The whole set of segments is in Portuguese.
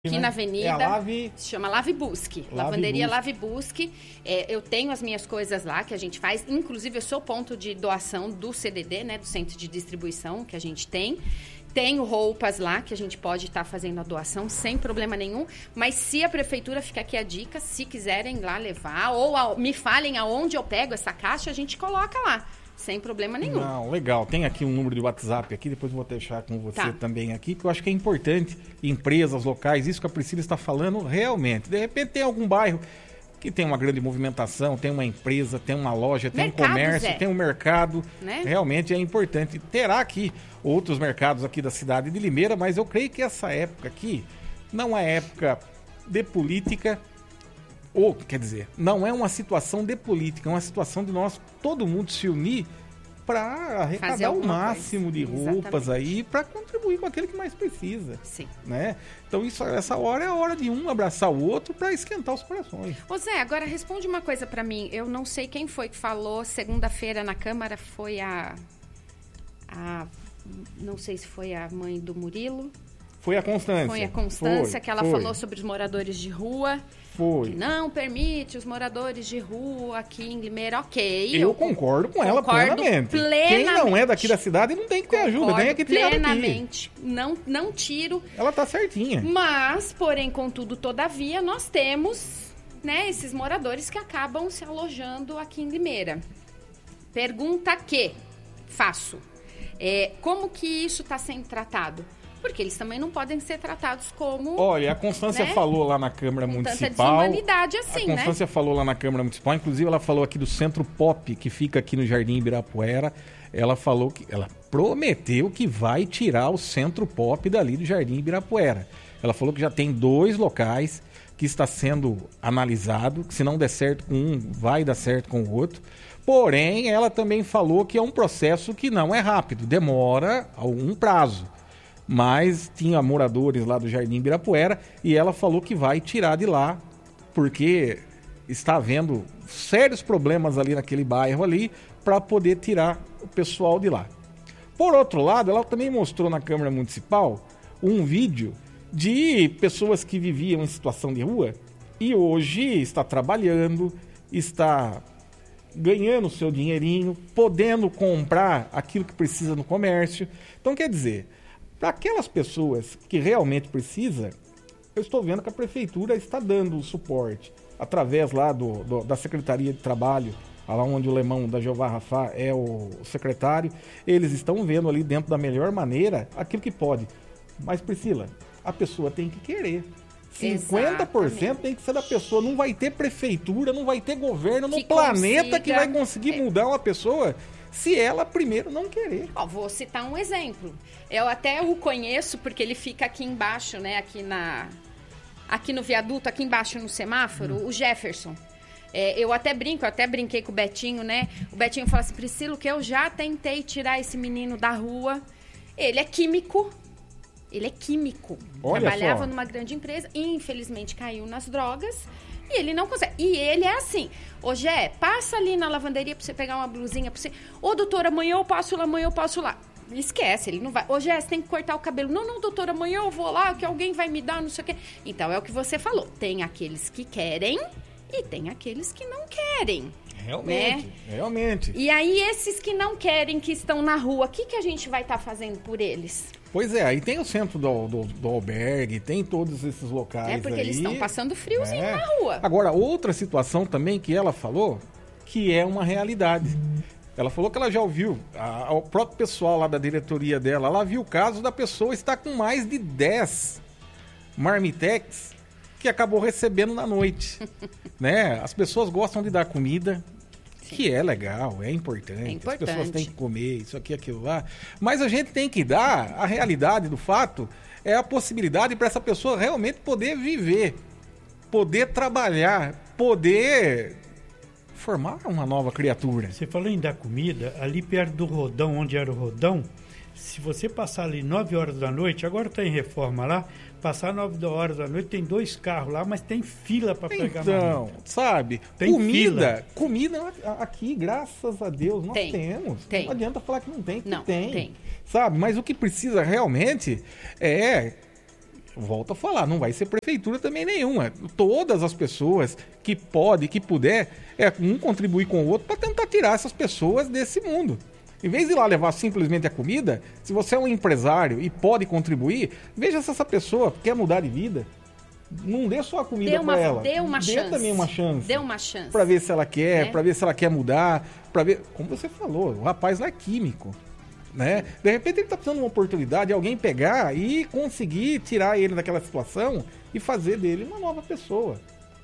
Aqui na avenida, se chama Lave Busque, Lavanderia Lave Busque. Eu tenho as minhas coisas lá que a gente faz, inclusive eu sou ponto de doação do CDD, né, do Centro de Distribuição que a gente tem. Tenho roupas lá que a gente pode estar fazendo a doação sem problema nenhum, mas se a prefeitura, fica aqui a dica, se quiserem lá levar ou me falem aonde eu pego essa caixa, a gente coloca lá. Sem problema nenhum. Não, legal. Tem aqui um número de WhatsApp aqui, depois eu vou deixar com você também aqui, porque eu acho que é importante, empresas locais, isso que a Priscila está falando, realmente. De repente tem algum bairro que tem uma grande movimentação, tem uma empresa, tem uma loja, tem um comércio, tem um mercado, né? Realmente é importante. Terá aqui outros mercados aqui da cidade de Limeira, mas eu creio que essa época aqui não é época de política, ou, quer dizer, não é uma situação de política, é uma situação de nós, todo mundo se unir para arrecadar o máximo de roupas aí, para contribuir com aquele que mais precisa. Sim. Né? Então, essa hora é a hora de um abraçar o outro para esquentar os corações. Ô Zé, agora responde uma coisa para mim. Eu não sei quem foi que falou segunda-feira na Câmara, foi não sei se foi a mãe do Murilo. Foi a Constância. Foi a Constância que ela falou sobre os moradores de rua. Foi. Que não permite os moradores de rua aqui em Limeira. Ok. Eu concordo com ela plenamente. Quem não é daqui da cidade não tem que ter ajuda, ganha que tirar plenamente. Não tiro. Ela tá certinha. Mas, porém, contudo, todavia, nós temos, né, esses moradores que acabam se alojando aqui em Limeira. Pergunta que faço. Como que isso está sendo tratado? Porque eles também não podem ser tratados como... Olha, a Constância falou lá na Câmara Municipal... Tanta desumanidade assim, né? A Constância falou lá na Câmara Municipal, inclusive ela falou aqui do Centro Pop, que fica aqui no Jardim Ibirapuera. Ela prometeu que vai tirar o Centro Pop dali do Jardim Ibirapuera. Ela falou que já tem 2 locais que está sendo analisado, que se não der certo com um, vai dar certo com o outro. Porém, ela também falou que é um processo que não é rápido, demora algum prazo. Mas tinha moradores lá do Jardim Ibirapuera e ela falou que vai tirar de lá, porque está havendo sérios problemas ali naquele bairro ali, para poder tirar o pessoal de lá. Por outro lado, ela também mostrou na Câmara Municipal um vídeo de pessoas que viviam em situação de rua e hoje está trabalhando, está ganhando o seu dinheirinho, podendo comprar aquilo que precisa no comércio. Então, quer dizer... Para aquelas pessoas que realmente precisam, eu estou vendo que a Prefeitura está dando o suporte através lá da Secretaria de Trabalho, lá onde o Lemão da Jeová Rafá é o secretário. Eles estão vendo ali dentro da melhor maneira aquilo que pode. Mas, Priscila, a pessoa tem que querer. 50% tem que ser da pessoa. Não vai ter prefeitura, não vai ter governo no planeta que vai conseguir mudar uma pessoa... se ela primeiro não querer. Vou citar um exemplo. Eu até o conheço porque ele fica aqui embaixo, né? Aqui no viaduto, aqui embaixo no semáforo, o Jefferson. Eu até brinquei com o Betinho, né? O Betinho fala assim, Priscila, que eu já tentei tirar esse menino da rua. Ele é químico. Olha Trabalhava só. numa grande empresa e infelizmente caiu nas drogas. E ele não consegue. E ele é assim. Ô, Gé, passa ali na lavanderia pra você pegar uma blusinha pra você. Ô, doutor, amanhã eu passo lá. Esquece, ele não vai. Ô, Gé, você tem que cortar o cabelo. Não, doutor, amanhã eu vou lá, que alguém vai me dar, não sei o quê. Então, é o que você falou. Tem aqueles que querem e tem aqueles que não querem. Realmente. E aí, esses que não querem, que estão na rua, o que a gente vai estar fazendo por eles? Pois é, aí tem o centro do albergue, tem todos esses locais porque aí, eles estão passando friozinho na rua. Agora, outra situação também que ela falou, que é uma realidade. Ela falou que ela já ouviu, o próprio pessoal lá da diretoria dela, ela viu o caso da pessoa estar com mais de 10 marmitex que acabou recebendo na noite. Né? As pessoas gostam de dar comida, que é legal, é importante. As pessoas têm que comer isso aqui, aquilo lá. Mas a gente tem que dar a realidade do fato, é a possibilidade para essa pessoa realmente poder viver, poder trabalhar, poder formar uma nova criatura. Você falou em dar comida, ali perto do Rodão, onde era o Rodão, se você passar ali 9 horas da noite, agora está em reforma lá, passar 9 horas da noite, tem 2 carros lá, mas tem fila para pegar mais. Então, sabe, tem comida aqui, graças a Deus, nós temos. Não adianta falar que não tem, tem. Sabe, mas o que precisa realmente é Volto a falar, não vai ser prefeitura também nenhuma. Todas as pessoas que podem, que puder, um contribuir com o outro para tentar tirar essas pessoas desse mundo. Em vez de ir lá levar simplesmente a comida, se você é um empresário e pode contribuir, veja se essa pessoa quer mudar de vida. Não dê só a comida para ela. Dê uma chance. Também uma chance. Dê uma chance. Para ver se ela quer, para ver se ela quer mudar, para ver, como você falou, o rapaz lá é químico. Né? De repente ele está precisando de uma oportunidade de alguém pegar e conseguir tirar ele daquela situação e fazer dele uma nova pessoa.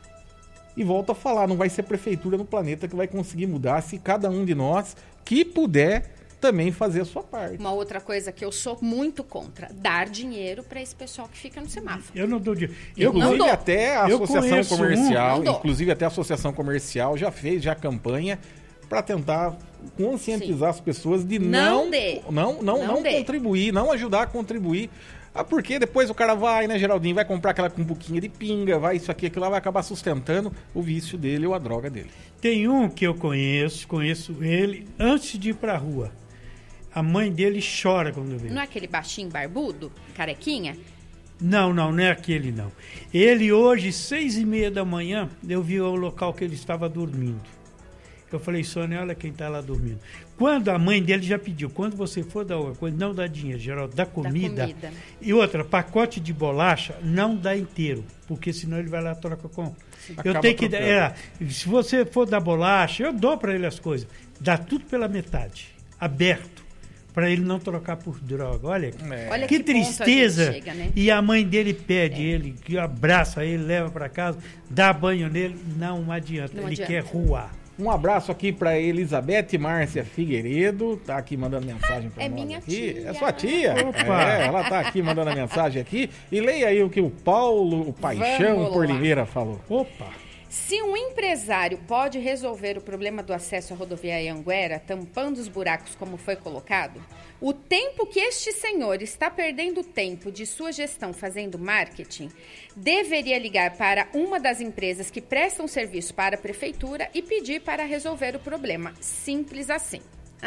E volto a falar, não vai ser prefeitura no planeta que vai conseguir mudar se cada um de nós que puder também fazer a sua parte. Uma outra coisa que eu sou muito contra, dar dinheiro para esse pessoal que fica no semáforo. Eu não dou dinheiro. Inclusive até a associação comercial, inclusive até a associação comercial já fez campanha para tentar conscientizar as pessoas de não contribuir, não ajudar a contribuir. Porque depois o cara vai, né, Geraldinho, vai comprar aquela cumbuquinha de pinga, vai isso aqui, aquilo lá, vai acabar sustentando o vício dele ou a droga dele. Tem um que eu conheço ele antes de ir pra rua. A mãe dele chora quando vê. Não é aquele baixinho barbudo, carequinha? Não é aquele não. Ele hoje, 6:30 da manhã, eu vi o local que ele estava dormindo. Eu falei, Sônia, olha quem está lá dormindo. Quando a mãe dele já pediu, quando você for dar alguma coisa, não dá dinheiro, Geraldo, dá comida. E outra, pacote de bolacha, não dá inteiro, porque senão ele vai lá e troca com... Eu tenho que dar, se você for dar bolacha, eu dou para ele as coisas. Dá tudo pela metade, aberto, para ele não trocar por droga. Olha que tristeza. Chega, né? E a mãe dele pede ele, que abraça ele, leva para casa, dá banho nele, não adianta, ele quer rua. Um abraço aqui para Elizabeth Márcia Figueiredo, tá aqui mandando mensagem para nós. Minha aqui. Tia. É sua tia? Ela tá aqui mandando a mensagem aqui. E leia aí o que o Paulo, o Paixão por Limeira falou. Opa! Se um empresário pode resolver o problema do acesso à rodovia Anhanguera, tampando os buracos como foi colocado, o tempo que este senhor está perdendo tempo de sua gestão fazendo marketing, deveria ligar para uma das empresas que prestam serviço para a prefeitura e pedir para resolver o problema. Simples assim.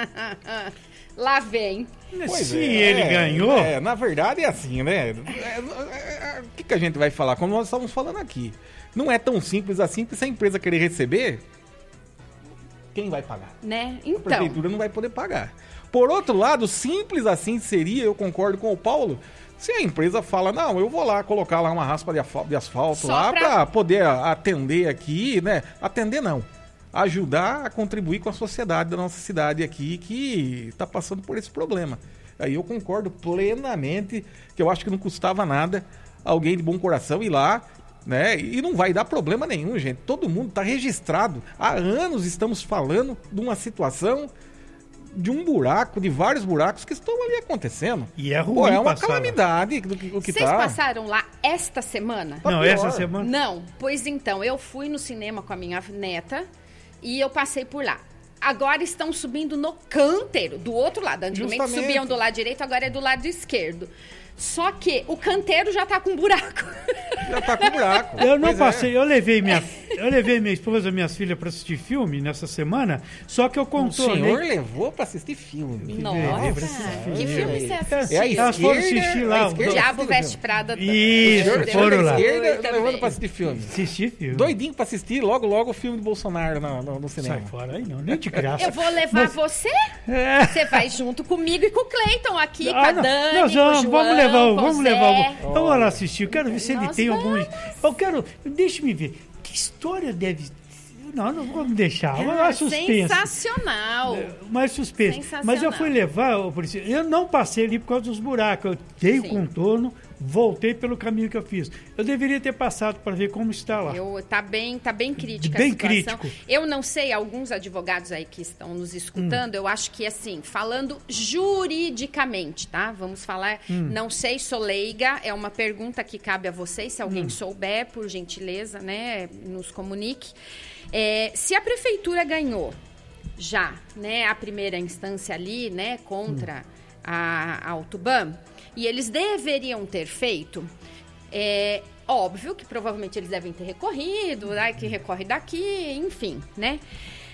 Lá vem. Se ele ganhou... na verdade é assim, né? O que a gente vai falar? Como nós estamos falando aqui. Não é tão simples assim, porque se a empresa querer receber, quem vai pagar? Né? Então. A prefeitura não vai poder pagar. Por outro lado, simples assim seria, eu concordo com o Paulo, se a empresa fala, não, eu vou lá colocar lá uma raspa de asfalto lá para poder atender aqui, né? Atender não. Ajudar a contribuir com a sociedade da nossa cidade aqui que está passando por esse problema. Aí eu concordo plenamente que eu acho que não custava nada alguém de bom coração ir lá, né? E não vai dar problema nenhum, gente. Todo mundo está registrado. Há anos estamos falando de uma situação, de um buraco, de vários buracos que estão ali acontecendo. E é ruim. É uma calamidade do que Vocês passaram lá esta semana? Não, essa semana? Não. Pois então, eu fui no cinema com a minha neta e eu passei por lá. Agora estão subindo no canteiro, do outro lado. Antigamente subiam do lado direito, agora é do lado esquerdo. Só que o canteiro já tá com buraco. Já tá com buraco. Eu não passei, eu levei minha esposa e minhas filhas para assistir filme nessa semana, só que eu contornei. O senhor levou para assistir filme. Nossa, que filme você assistiu? Elas foram assistir lá. O Diabo Veste Prada. Isso, foram lá. Levando para assistir filme. Assistir filme. Doidinho para assistir logo o filme do Bolsonaro no cinema. Sai fora aí não, nem de graça. Eu vou levar você. Você vai junto comigo e com o Cleiton aqui, com a Dani, com o João. Vamos levar. Vamos lá assistir. Eu quero ver se ele tem algum. Deixa-me ver. Que história deve. Não vamos deixar. Suspense. Sensacional. Mais suspense. Mas eu fui levar, eu não passei ali por causa dos buracos. Eu dei o contorno, voltei pelo caminho que eu fiz. Eu deveria ter passado para ver como está lá. Tá bem crítica bem a situação. Crítico. Eu não sei, alguns advogados aí que estão nos escutando, eu acho que assim, falando juridicamente, tá? Vamos falar, não sei, sou leiga, é uma pergunta que cabe a vocês, se alguém souber, por gentileza, né, nos comunique. Se a prefeitura ganhou já, né, a primeira instância ali, né, contra a Autoban, e eles deveriam ter feito, óbvio que provavelmente eles devem ter recorrido, que recorre daqui, enfim, né?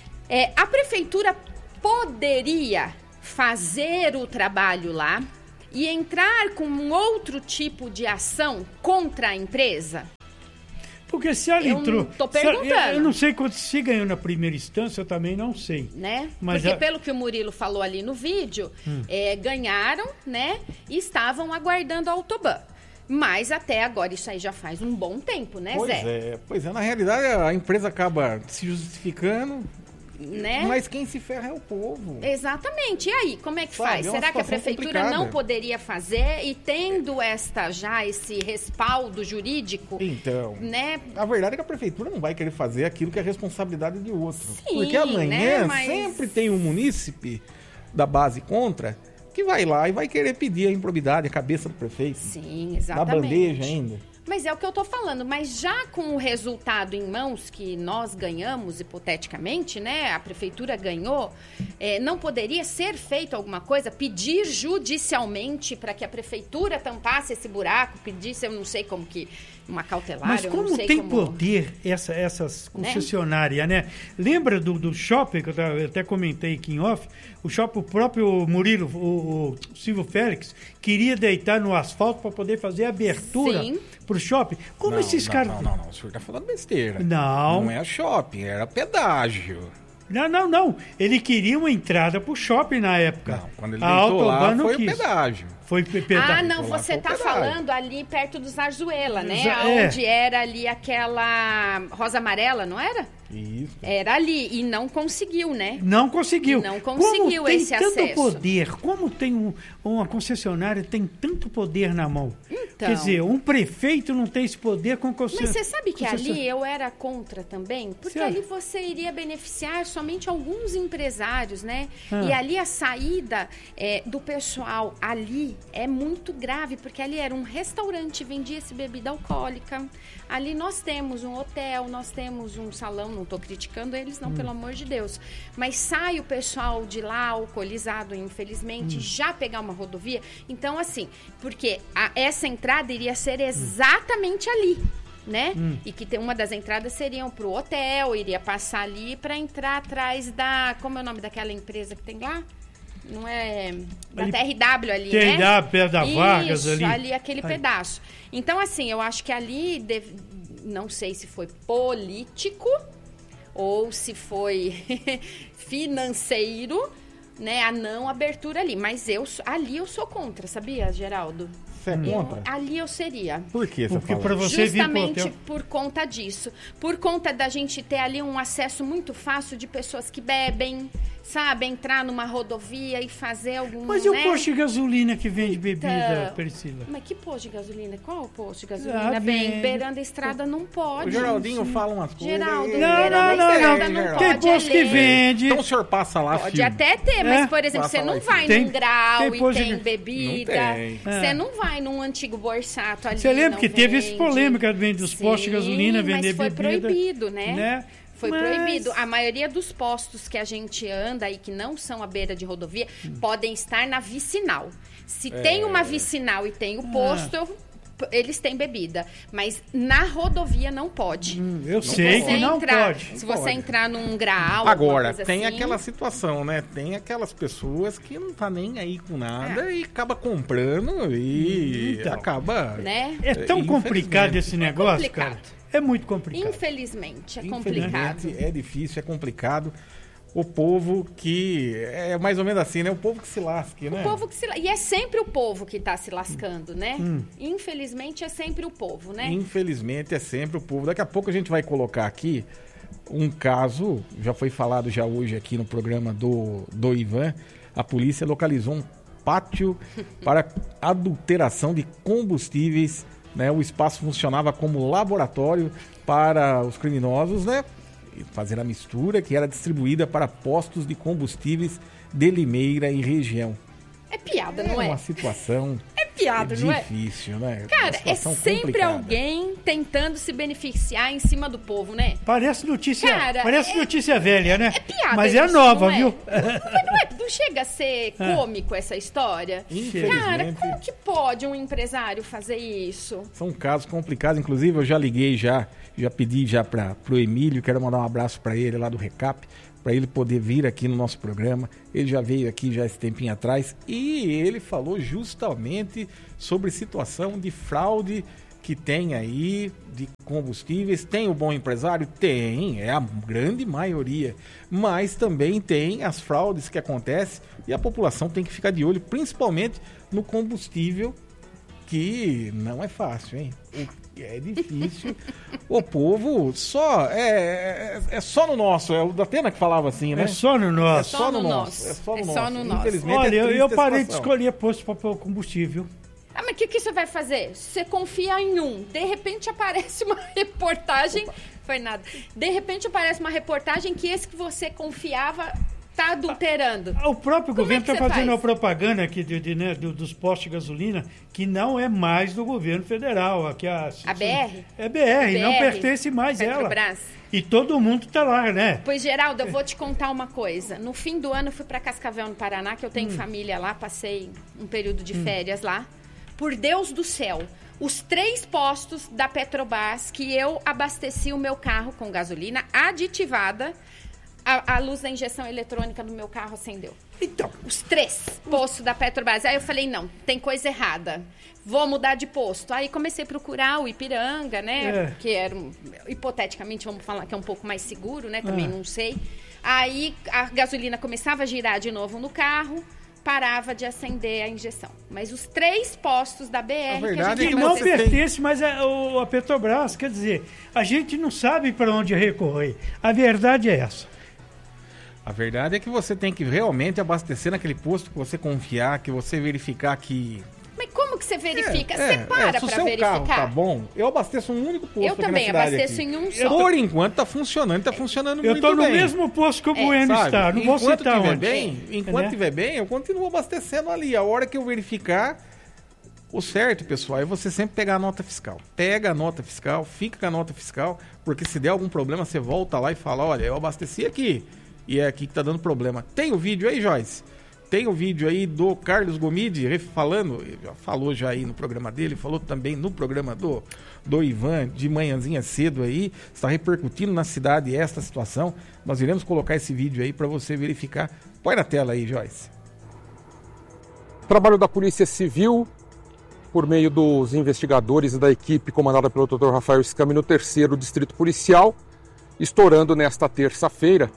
A prefeitura poderia fazer o trabalho lá e entrar com um outro tipo de ação contra a empresa? Porque se ela entrou... Tô perguntando. Eu não sei quanto se ganhou na primeira instância, eu também não sei. Né? Mas porque pelo que o Murilo falou ali no vídeo, ganharam, né? E estavam aguardando a Autoban. Mas até agora, isso aí já faz um bom tempo, né, Zé? Pois é. Na realidade, a empresa acaba se justificando... Né? Mas quem se ferra é o povo. Exatamente. E aí, como é que faz? Será que a prefeitura complicada. Não poderia fazer e tendo esse respaldo jurídico? Então, né? A verdade é que a prefeitura não vai querer fazer aquilo que é responsabilidade de outro. Sim, porque amanhã né? sempre tem um munícipe da base contra que vai lá e vai querer pedir a improbidade, a cabeça do prefeito. Sim, exatamente. Na bandeja ainda. Mas é o que eu tô falando, mas já com o resultado em mãos que nós ganhamos, hipoteticamente, né? A prefeitura ganhou, não poderia ser feito alguma coisa, pedir judicialmente para que a prefeitura tampasse esse buraco, pedisse, eu não sei como que, uma cautelar, mas como eu não sei tem como... poder essas concessionárias, né? Lembra do shopping, que eu até comentei aqui em off, o shopping, o próprio Murilo, o Silvio Félix, queria deitar no asfalto para poder fazer abertura pro shopping. Como esses caras... Não, o senhor tá falando besteira. Não é shopping, era pedágio. Não. Ele queria uma entrada pro shopping na época. Não, quando ele deitou lá, foi o pedágio. Foi pedágio. Ah, não, você tá falando ali perto do Zarzuela, né? Onde era ali aquela rosa amarela, não era? Isso. Era ali, e não conseguiu, né? Não conseguiu. Não conseguiu esse acesso. Como tem tanto poder, como tem uma concessionária tem tanto poder na mão? Então, quer dizer, um prefeito não tem esse poder com concessionária. Mas você sabe que ali eu era contra também? Porque ali você iria beneficiar somente alguns empresários, né? E ali a saída do pessoal ali é muito grave, porque ali era um restaurante, vendia-se bebida alcoólica. Ali nós temos um hotel, nós temos um salão, não estou criticando eles não, pelo amor de Deus. Mas sai o pessoal de lá alcoolizado, infelizmente, já pegar uma rodovia. Então, assim, porque essa entrada iria ser exatamente ali, né? E que uma das entradas seriam para o hotel, iria passar ali para entrar atrás da... Como é o nome daquela empresa que tem lá? Não é... Da ali, TRW ali, né? TRW, perto da Vargas ali. Ali aquele pedaço. Então, assim, eu acho que ali... Não sei se foi político ou se foi financeiro, né? A não abertura ali. Mas ali eu sou contra, sabia, Geraldo? Você é contra? Ali eu seria. Por que você fala? Pra você justamente por conta disso. Por conta da gente ter ali um acesso muito fácil de pessoas que bebem, sabe? Entrar numa rodovia e fazer algum... Mas e o posto de gasolina que vende bebida, Priscila? Mas que posto de gasolina? Qual o posto de gasolina? Bem, beirando a estrada não pode. O Geraldinho fala umas coisas... Geraldo, beirando a estrada não pode. Tem posto que vende. Então o senhor passa lá, pode até ter, mas, por exemplo, você não vai num grau e tem bebida. Você não vai num antigo Borsato ali. Você lembra que teve essa polêmica dos postos de gasolina vender bebida? Mas foi proibido, né? Foi proibido. A maioria dos postos que a gente anda e que não são à beira de rodovia podem estar na vicinal. Se tem uma vicinal e tem o posto, eles têm bebida. Mas na rodovia não pode. Eu sei que não pode. Se você entrar num grau... Agora, tem aquela situação, né? Tem aquelas pessoas que não tá nem aí com nada e acaba comprando e acaba... Né? É tão complicado esse negócio, cara. É muito complicado. Infelizmente, é complicado. É difícil, é complicado. O povo que... É mais ou menos assim, né? O povo que se lasque, né? O povo que se lasque. E é sempre o povo que está se lascando, né? Infelizmente, é sempre o povo, né? Infelizmente, é sempre o povo. Daqui a pouco a gente vai colocar aqui um caso, já foi falado já hoje aqui no programa do Ivan. A polícia localizou um pátio para adulteração de combustíveis, né? O espaço funcionava como laboratório para os criminosos, né? Fazer a mistura que era distribuída para postos de combustíveis de Limeira e região. É piada, não é? É uma situação piada, não é? Difícil, né? Cara, é sempre complicada. Alguém tentando se beneficiar em cima do povo, né? Parece notícia, notícia velha, né? É piada. Mas é nova, viu? Não chega a ser cômico essa história. Cara, como que pode um empresário fazer isso? São casos complicados. Inclusive, eu já liguei já pedi já pro Emílio, quero mandar um abraço para ele lá do Recap, para ele poder vir aqui no nosso programa. Ele já veio aqui já esse tempinho atrás e ele falou justamente sobre situação de fraude que tem aí de combustíveis. Tem o bom empresário? Tem, é a grande maioria. Mas também tem as fraudes que acontecem e a população tem que ficar de olho, principalmente no combustível, que não é fácil, hein? É difícil. O povo só só no nosso. É o Datena que falava assim, né? É só no nosso. É só no nosso. É só no nosso. Infelizmente, olha, eu parei de escolher posto para pôr combustível. Ah, mas o que você vai fazer? Você confia em um, de repente aparece uma reportagem... Opa. Foi nada. De repente aparece uma reportagem que esse que você confiava está adulterando. O próprio governo está fazendo a propaganda aqui dos postos de gasolina, que não é mais do governo federal. Aqui a BR? É BR, não pertence mais Petrobras. Ela. E todo mundo está lá, né? Pois, Geraldo, eu vou te contar uma coisa. No fim do ano eu fui para Cascavel, no Paraná, que eu tenho família lá, passei um período de férias lá. Por Deus do céu, os 3 postos da Petrobras que eu abasteci o meu carro com gasolina aditivada, a luz da injeção eletrônica do meu carro acendeu. Então, os 3 postos da Petrobras. Aí eu falei, não, tem coisa errada. Vou mudar de posto. Aí comecei a procurar o Ipiranga, né? Que era, hipoteticamente, vamos falar que é um pouco mais seguro, né? Também não sei. Aí a gasolina começava a girar de novo no carro, parava de acender a injeção. Mas os 3 postos da BR... A verdade que não pertence mais a Petrobras. Quer dizer, a gente não sabe para onde recorrer. A verdade é essa. A verdade é que você tem que realmente abastecer naquele posto que você confiar, que você verificar que... Mas como que você verifica? Você para para verificar. Se o seu carro tá bom, eu abasteço um único posto aqui na cidade. Eu também abasteço em um só. Por enquanto tá funcionando muito bem. Eu tô no mesmo posto que o Bueno está, não vou citar onde. Enquanto tiver bem, eu continuo abastecendo ali. A hora que eu verificar o certo, pessoal, é você sempre pegar a nota fiscal. Pega a nota fiscal, fica com a nota fiscal, porque se der algum problema, você volta lá e fala, olha, eu abasteci aqui, e é aqui que tá dando problema. Tem o vídeo aí, Joyce? Tem o vídeo aí do Carlos Gomide falando, já falou já aí no programa dele, falou também no programa do Ivan, de manhãzinha cedo aí, está repercutindo na cidade esta situação. Nós iremos colocar esse vídeo aí para você verificar. Põe na tela aí, Joyce. Trabalho da Polícia Civil, por meio dos investigadores e da equipe comandada pelo Dr. Rafael Scami no 3º Distrito Policial, estourando nesta terça-feira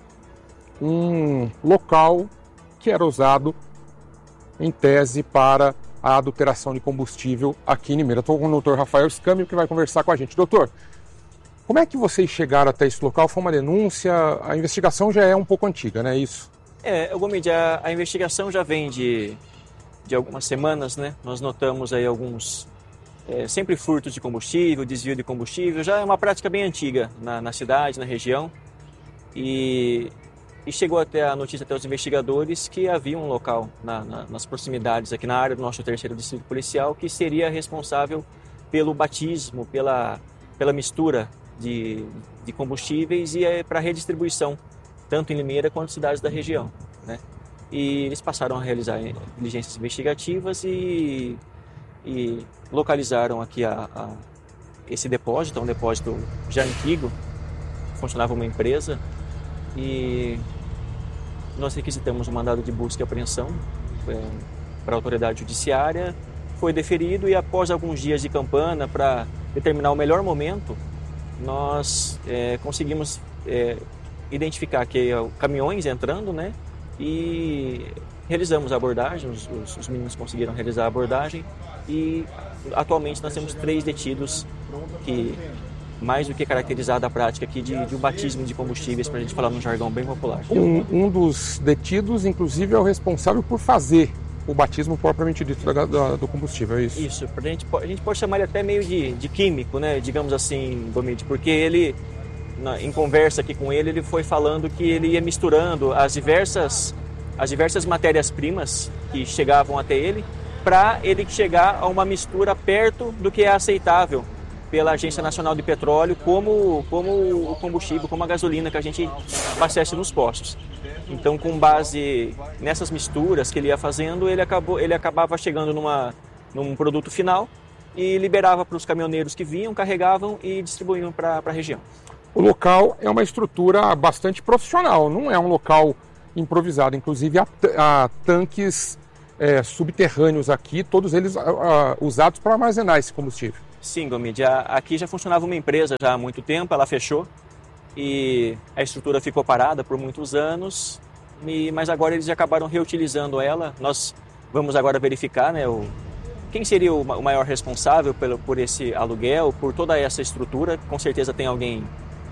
um local que era usado em tese para a adulteração de combustível aqui em Limeira. Estou com o Dr. Rafael Scami, que vai conversar com a gente. Doutor, como é que vocês chegaram até esse local? Foi uma denúncia? A investigação já é um pouco antiga, não é isso? Gomide, a investigação já vem de algumas semanas, né? Nós notamos aí alguns, sempre furtos de combustível, desvio de combustível, já é uma prática bem antiga na cidade, na região. E chegou até a notícia até os investigadores que havia um local nas proximidades, aqui na área do nosso 3º Distrito Policial, que seria responsável pelo batismo, pela mistura de combustíveis e para redistribuição, tanto em Limeira quanto em cidades da região, né? E eles passaram a realizar diligências investigativas e localizaram aqui esse depósito, um depósito já antigo, funcionava uma empresa, e nós requisitamos um mandado de busca e apreensão para a autoridade judiciária, foi deferido e após alguns dias de campana para determinar o melhor momento, nós conseguimos identificar aqui caminhões entrando, né? E realizamos a abordagem, os meninos conseguiram realizar a abordagem e atualmente nós temos 3 detidos que mais do que caracterizada a prática aqui de um batismo de combustíveis, para a gente falar num jargão bem popular. Um dos detidos, inclusive, é o responsável por fazer o batismo propriamente dito do combustível, é isso? Isso, a gente pode chamar ele até meio de químico, né? Digamos assim, Gomide, porque ele, em conversa aqui com ele foi falando que ele ia misturando as diversas matérias-primas que chegavam até ele, para ele chegar a uma mistura perto do que é aceitável pela Agência Nacional de Petróleo como o combustível, como a gasolina que a gente abastece nos postos. Então, com base nessas misturas que ele ia fazendo, ele acabava chegando num produto final e liberava para os caminhoneiros que vinham, carregavam e distribuíam para a região. O local é uma estrutura bastante profissional, não é um local improvisado. Inclusive há tanques subterrâneos aqui, todos eles usados para armazenar esse combustível. Sim, Gomide, aqui já funcionava uma empresa já há muito tempo, ela fechou e a estrutura ficou parada por muitos anos, mas agora eles acabaram reutilizando ela. Nós vamos agora verificar, né, quem seria o maior responsável por esse aluguel, por toda essa estrutura. Com certeza tem alguém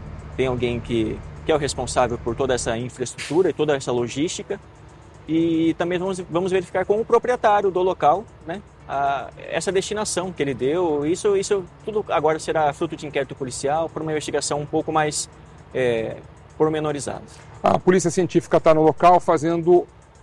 que é o responsável por toda essa infraestrutura e toda essa logística. E também vamos verificar com o proprietário do local, né, essa destinação que ele deu. Isso tudo agora será fruto de inquérito policial por uma investigação um pouco mais pormenorizada. A polícia científica está no local fazendo,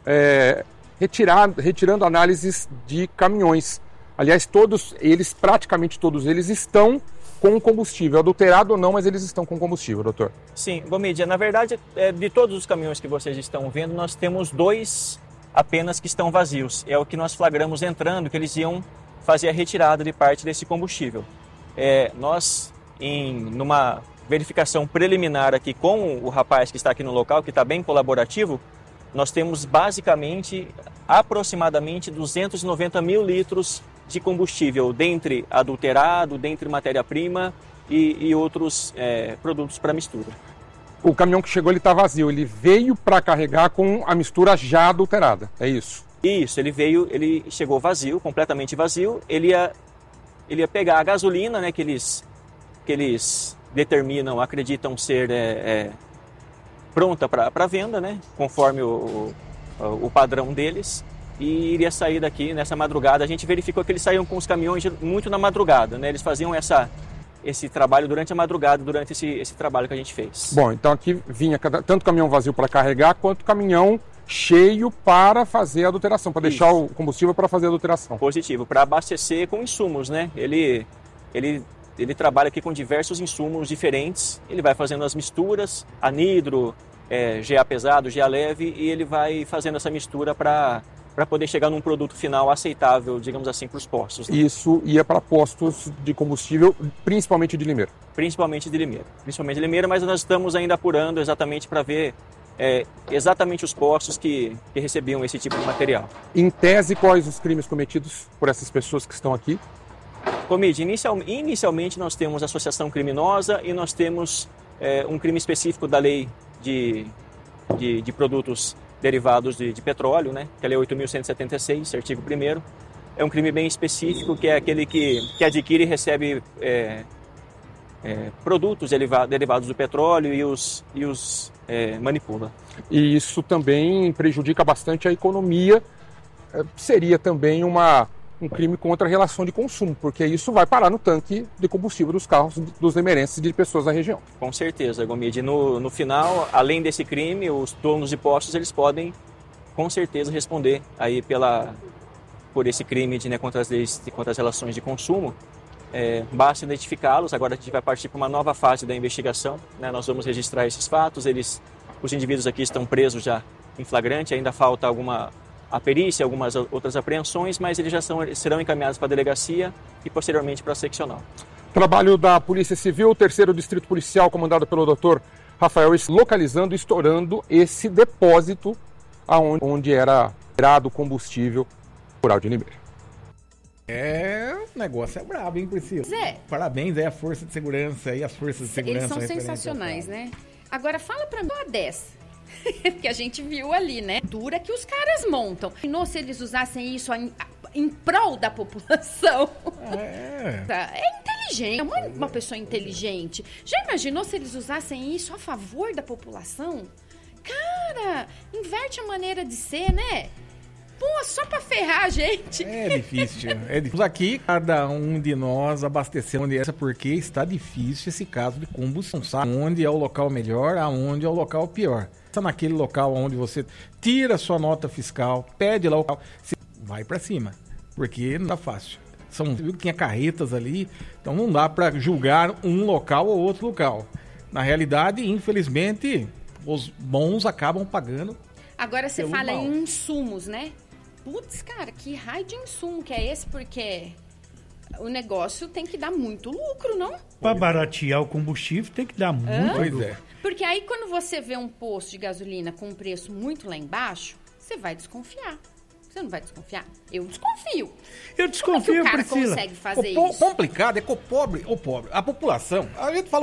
retirando análises de caminhões. Aliás, praticamente todos eles estão com combustível, adulterado ou não, mas eles estão com combustível, doutor. Sim, Gomide, na verdade, de todos os caminhões que vocês estão vendo, nós temos 2 apenas que estão vazios. É o que nós flagramos entrando, que eles iam fazer a retirada de parte desse combustível. Nós, numa verificação preliminar aqui com o rapaz que está aqui no local, que está bem colaborativo, nós temos basicamente, aproximadamente 290 mil litros de combustível, dentre adulterado, dentre matéria-prima e outros produtos para mistura. O caminhão que chegou, ele está vazio, ele veio para carregar com a mistura já adulterada, é isso? Isso, ele chegou vazio, completamente vazio, ele ia pegar a gasolina, né, que eles determinam, acreditam ser pronta para venda, né, conforme o padrão deles, e iria sair daqui nessa madrugada. A gente verificou que eles saíam com os caminhões muito na madrugada, né? Eles faziam esse trabalho durante a madrugada, durante esse trabalho que a gente fez. Bom, então aqui vinha tanto caminhão vazio para carregar, quanto caminhão cheio para fazer a adulteração, para deixar o combustível para fazer a adulteração. Positivo, para abastecer com insumos, né? Ele trabalha aqui com diversos insumos diferentes, ele vai fazendo as misturas, anidro, GA pesado, GA leve, e ele vai fazendo essa mistura para poder chegar num produto final aceitável, digamos assim, para os postos. Né? Isso ia para postos de combustível, principalmente de Limeira? Principalmente de Limeira, mas nós estamos ainda apurando exatamente para ver exatamente os postos que recebiam esse tipo de material. Em tese, quais os crimes cometidos por essas pessoas que estão aqui? Comide, inicialmente nós temos associação criminosa e nós temos um crime específico da lei de produtos derivados de petróleo, né? Que é a Lei 8.176, artigo 1º. É um crime bem específico, que é aquele que adquire e recebe produtos derivados do petróleo e os manipula. E isso também prejudica bastante a economia. Seria também um crime contra a relação de consumo, porque isso vai parar no tanque de combustível dos carros dos limeirenses e de pessoas da região. Com certeza, Gomide. No final, além desse crime, os donos de postos, eles podem, com certeza, responder aí por esse crime contra as leis, contra as relações de consumo. Basta identificá-los. Agora a gente vai partir para uma nova fase da investigação, né? Nós vamos registrar esses fatos. Os indivíduos aqui estão presos já em flagrante, ainda falta a perícia, algumas outras apreensões, mas eles já serão encaminhados para a delegacia e posteriormente para a seccional. Trabalho da Polícia Civil, 3º Distrito Policial, comandado pelo Dr. Rafael, localizando e estourando esse depósito onde era gerado combustível rural de Limeira. O negócio é brabo, hein, Priscila? Parabéns aí à Força de Segurança e as Forças de Segurança. Eles são sensacionais, né? Agora fala pra mim uma dessa. Que a gente viu ali, né? Dura que os caras montam. Imaginou se eles usassem isso em prol da população? É inteligente, é uma pessoa inteligente. Já imaginou se eles usassem isso a favor da população? Cara, inverte a maneira de ser, né? Pô, só pra ferrar a gente. É difícil. Aqui, cada um de nós abastecendo essa, porque está difícil esse caso de combustão. Sabe onde é o local melhor, aonde é o local pior. Naquele local onde você tira sua nota fiscal, pede lá o local, você vai para cima, porque não tá fácil. Tinha carretas ali, então não dá para julgar um local ou outro local. Na realidade, infelizmente, os bons acabam pagando. Agora você fala em insumos, né? Putz, cara, que raio de insumo que é esse? Porque o negócio tem que dar muito lucro, não? Para baratear o combustível tem que dar muito Pois lucro. é. Porque aí quando você vê um posto de gasolina com um preço muito lá embaixo, você vai desconfiar. Você não vai desconfiar? Eu desconfio. Eu Como é que desconfio, o cara Priscila. consegue fazer O isso? complicado é que o pobre, a população, a gente fala